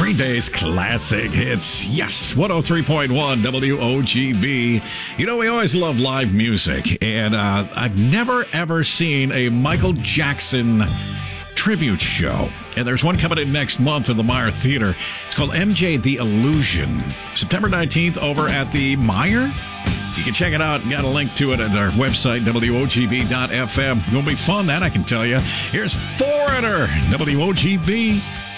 Green Day's classic hits. Yes, 103.1 WOGB. You know, we always love live music, and I've never, ever seen a Michael Jackson tribute show. And there's one coming in next month in the Meyer Theater. It's called MJ The Illusion. September 19th over at the Meyer. You can check it out. Got a link to it at our website, WOGB.FM. It'll be fun, that I can tell you. Here's Foreigner, WOGB.